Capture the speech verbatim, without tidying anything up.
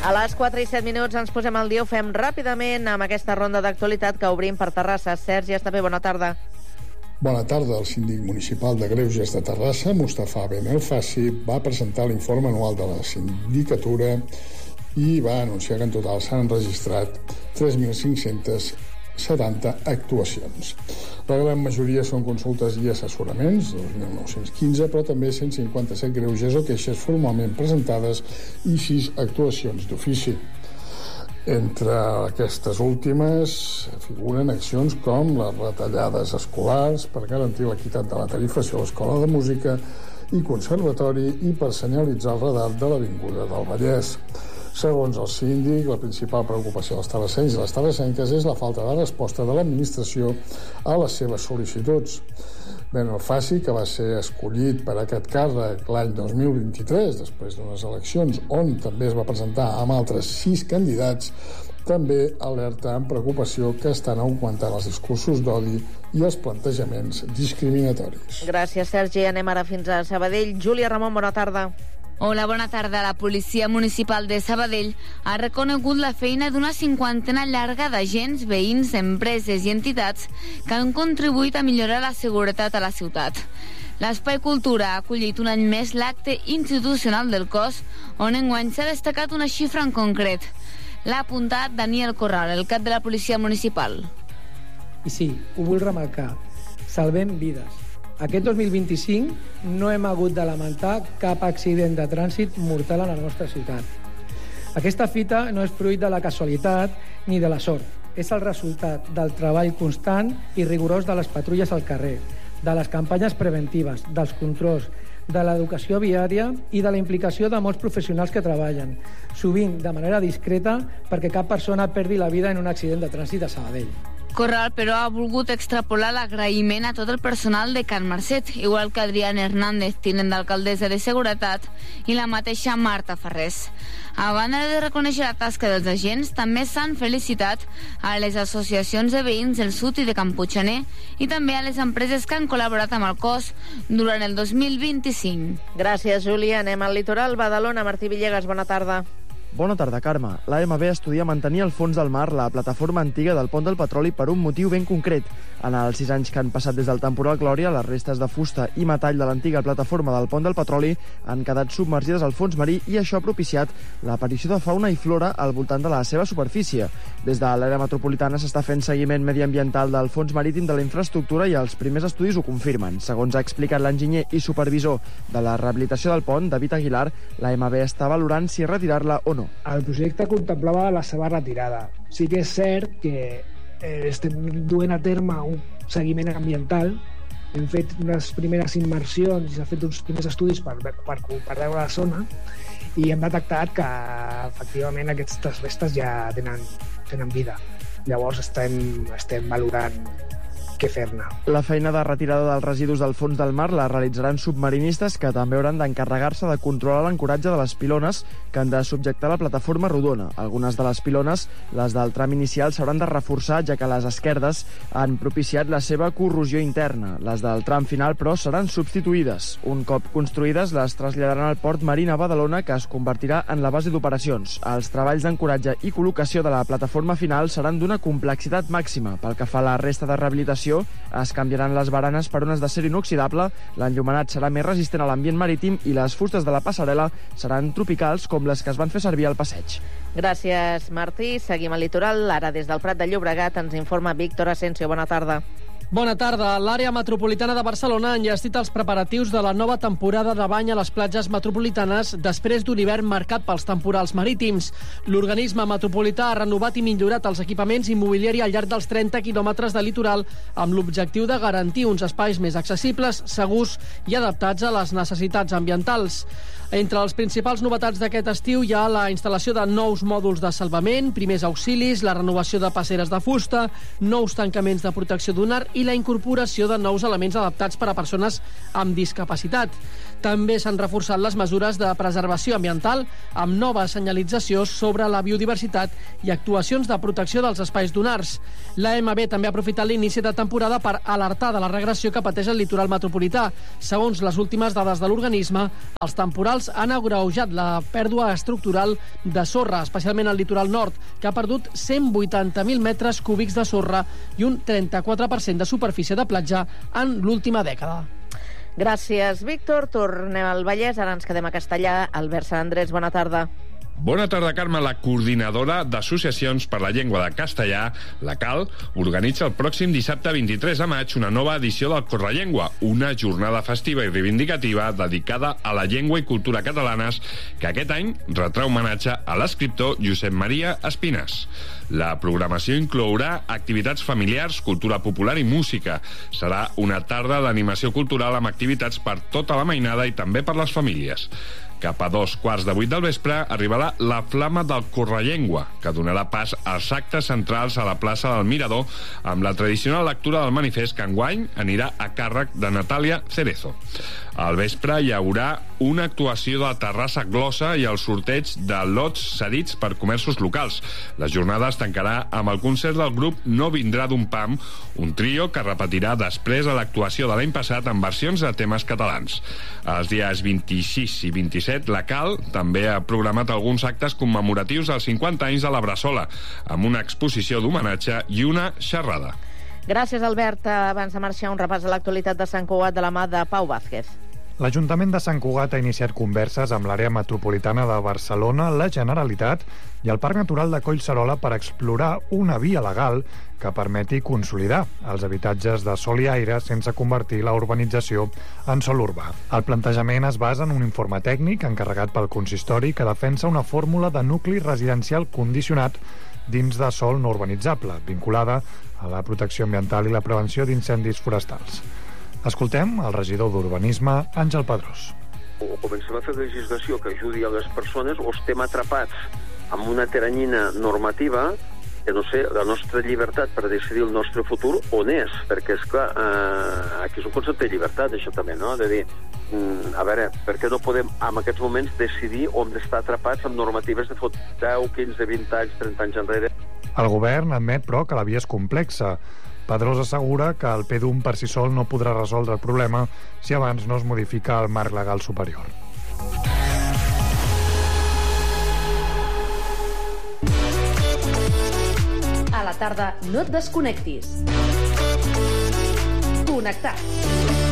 A les quatre i set minuts ens posem al dia, ho fem ràpidament amb aquesta ronda d'actualitat que obrim per Terrassa. Sergi Estapé, bona tarda. Bona tarda. El síndic municipal de Greuges de Terrassa, Mustafa Ben Elfassi, va presentar l'informe anual de la sindicatura i va anunciar que en total s'han registrat tres mil cinc-centes setanta actuacions. La gran majoria són consultes i assessoraments, dos mil nou-cents quinze, però també cent cinquanta-set greuges o queixes formalment presentades i sis actuacions d'ofici. Entre aquestes últimes figuren accions com les retallades escolars per garantir l'equitat de la tarifació a l'Escola de Música i Conservatori i per senyalitzar el radar de l'Avinguda del Vallès. Segons el síndic, la principal preocupació dels terrassencs i les terrassenques és la falta de resposta de l'administració a les seves sol·licituds. Ben Elfassi, que va ser escollit per aquest càrrec l'any dos mil vint-i-tres, després d'unes eleccions on també es va presentar amb altres sis candidats, també alerta amb preocupació que estan augmentant els discursos d'odi i els plantejaments discriminatoris. Gràcies, Sergi. Anem ara fins a Sabadell. Júlia Ramon, bona tarda. Hola, bona tarda. La Policia Municipal de Sabadell ha reconegut la feina d'una cinquantena llarga d'agents, veïns, empreses i entitats que han contribuït a millorar la seguretat a la ciutat. L'Espai Cultura ha acollit un any més l'acte institucional del cos, on enguany s'ha destacat una xifra en concret. L'ha apuntat Daniel Corral, el cap de la Policia Municipal. I sí, ho vull remarcar. Salvem vides. Aquest dos mil vint-i-cinc no hem hagut de lamentar cap accident de trànsit mortal a la nostra ciutat. Aquesta fita no és fruit de la casualitat ni de la sort. És el resultat del treball constant i rigorós de les patrulles al carrer, de les campanyes preventives, dels controls, de l'educació viària i de la implicació de molts professionals que treballen, sovint de manera discreta perquè cap persona perdi la vida en un accident de trànsit a Sabadell. Corral, però, ha volgut extrapolar l'agraïment a tot el personal de Can Marcet, igual que Adrián Hernández, tinent d'alcaldessa de Seguretat, i la mateixa Marta Ferrés. A banda de reconèixer la tasca dels agents, també s'han felicitat a les associacions de veïns del sud i de Camputxaner i també a les empreses que han col·laborat amb el cos durant el dos mil vint-i-cinc. Gràcies, Júlia. Anem al litoral. Badalona, Martí Villegas, bona tarda. Bona tarda, Carme. L'A M B estudia mantenir al fons del mar la plataforma antiga del pont del Petroli per un motiu ben concret. En els sis anys que han passat des del temporal Glòria, les restes de fusta i metall de l'antiga plataforma del pont del Petroli han quedat submergides al fons marí i això ha propiciat l'aparició de fauna i flora al voltant de la seva superfície. Des de l'àrea metropolitana s'està fent seguiment mediambiental del fons marítim de la infraestructura i els primers estudis ho confirmen. Segons ha explicat l'enginyer i supervisor de la rehabilitació del pont, David Aguilar, l'A M B està valorant si retirar-la o no. El projecte contemplava la seva retirada. Sí que és cert que eh, estem duent a terme un seguiment ambiental. Hem fet unes primeres immersions i s'ha fet uns primers estudis per, per, per veure la zona i hem detectat que efectivament aquestes restes ja tenen, tenen vida. Llavors estem, estem valorant què fer-ne. La feina de retirada dels residus del fons del mar la realitzaran submarinistes que també hauran d'encarregar-se de controlar l'ancoratge de les pilones que han de subjectar la plataforma rodona. Algunes de les pilones, les del tram inicial, s'hauran de reforçar ja que les esquerdes han propiciat la seva corrosió interna. Les del tram final, però, seran substituïdes. Un cop construïdes, les traslladaran al port Marina Badalona, que es convertirà en la base d'operacions. Els treballs d'ancoratge i col·locació de la plataforma final seran d'una complexitat màxima. Pel que fa a la resta de rehabilitació, es canviaran les baranes per unes d'acer inoxidable, l'enllumenat serà més resistent a l'ambient marítim i les fustes de la passarel·la seran tropicals com les que es van fer servir al passeig. Gràcies, Martí. Seguim al litoral. Ara, des del Prat de Llobregat, ens informa Víctor Asensio. Bona tarda. Bona tarda. L'àrea metropolitana de Barcelona ha enllestit els preparatius de la nova temporada de bany a les platges metropolitanes després d'un hivern marcat pels temporals marítims. L'organisme metropolità ha renovat i millorat els equipaments i mobiliari al llarg dels trenta quilòmetres de litoral amb l'objectiu de garantir uns espais més accessibles, segurs i adaptats a les necessitats ambientals. Entre les principals novetats d'aquest estiu hi ha la instal·lació de nous mòduls de salvament, primers auxilis, la renovació de passeres de fusta, nous tancaments de protecció dunar i la incorporació de nous elements adaptats per a persones amb discapacitat. També s'han reforçat les mesures de preservació ambiental amb nova senyalització sobre la biodiversitat i actuacions de protecció dels espais dunars. L'A M B també ha aprofitat l'inici de temporada per alertar de la regressió que pateix el litoral metropolità. Segons les últimes dades de l'organisme, els temporals han agreujat la pèrdua estructural de sorra, especialment al litoral nord, que ha perdut cent vuitanta mil metres cúbics de sorra i un trenta-quatre per cent de superfície de platja en l'última dècada. Gràcies, Víctor. Tornem al Vallès, ara ens quedem a Castellà. Albert Sant Andrés, bona tarda. Bona tarda, Carme. La coordinadora d'associacions per la llengua de castellà, la CAL, organitza el pròxim dissabte vint-i-tres de maig una nova edició del Correllengua, una jornada festiva i reivindicativa dedicada a la llengua i cultura catalanes que aquest any retrà homenatge a l'escriptor Josep Maria Espines. La programació inclourà activitats familiars, cultura popular i música. Serà una tarda d'animació cultural amb activitats per tota la mainada i també per les famílies. Cap a dos quarts de vuit del vespre arribarà la Flama del Correllengua, que donarà pas als actes centrals a la plaça del Mirador amb la tradicional lectura del manifest que enguany anirà a càrrec de Natàlia Cerezo. Al vespre hi haurà una actuació de Terrassa Glossa i el sorteig de lots cedits per comerços locals. La jornada es tancarà amb el concert del grup No Vindrà d'un Pam, un trio que repetirà després de l'actuació de l'any passat en versions de temes catalans. Els dies vint-i-sis i vint-i-set, la CAL també ha programat alguns actes commemoratius dels cinquanta anys de la Bressola, amb una exposició d'homenatge i una xerrada. Gràcies, Albert. Abans de marxar, un repàs a l'actualitat de Sant Cugat de la mà de Pau Vázquez. L'Ajuntament de Sant Cugat ha iniciat converses amb l'àrea metropolitana de Barcelona, la Generalitat i el Parc Natural de Collserola per explorar una via legal que permeti consolidar els habitatges de sol i aire sense convertir la urbanització en sòl urbà. El plantejament es basa en un informe tècnic encarregat pel consistori que defensa una fórmula de nucli residencial condicionat dins de sòl no urbanitzable, vinculada a la protecció ambiental i la prevenció d'incendis forestals. Escoltem el regidor d'Urbanisme, Àngel Pedrós. O comencem a fer legislació que ajudi a les persones o estem atrapats amb una teranyina normativa que no sé, la nostra llibertat per decidir el nostre futur on és, perquè és clar, eh, aquí és un concepte de llibertat, això també, no? De dir, mm, a veure, per què no podem en aquests moments decidir on estar atrapats amb normatives de fot deu, quinze, vint anys, trenta anys enrere? El govern admet, però, que la via és complexa. Pedrós assegura que el P D U M per si sol no podrà resoldre el problema si abans no es modifica el marc legal superior. A la tarda no et desconnectis. Connectats.